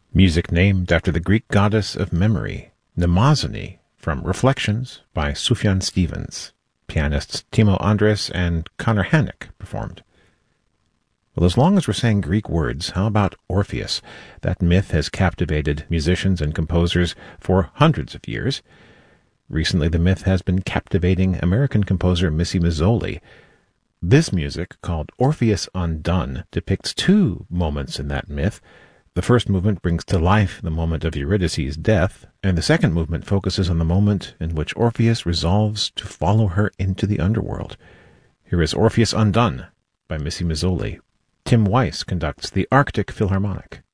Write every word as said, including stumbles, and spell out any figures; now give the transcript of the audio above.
Music named after the Greek goddess of memory, Mnemosyne, from Reflections by Sufjan Stevens. Pianists Timo Andres and Connor Hannock performed. Well, as long as we're saying Greek words, how about Orpheus? That myth has captivated musicians and composers for hundreds of years. Recently, the myth has been captivating American composer Missy Mazzoli. This music, called Orpheus Undone, depicts two moments in that myth. The first movement brings to life the moment of Eurydice's death, and the second movement focuses on the moment in which Orpheus resolves to follow her into the underworld. Here is Orpheus Undone by Missy Mazzoli. Tim Weiss conducts the Arctic Philharmonic.